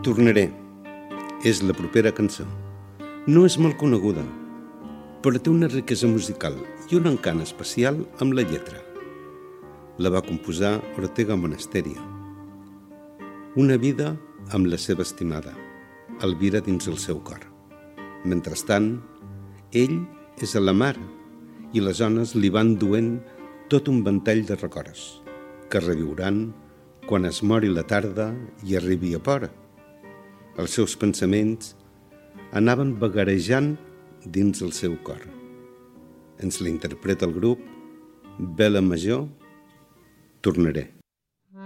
Tornaré és la propera cançó. No és molt coneguda, però té una riquesa musical i un encant especial amb la lletra. La va composar Ortega Monasterio. Una vida amb la seva estimada, Elvira dins el seu cor. Mentrestant, ell és a la mar i les ones li van duent tot un ventall de records que reviuran quan es mori la tarda i arribi a pora. Els seus pensaments anaven vagarejant dins el seu cor. Ens l'interpreta el grup Vela Major, Tornaré.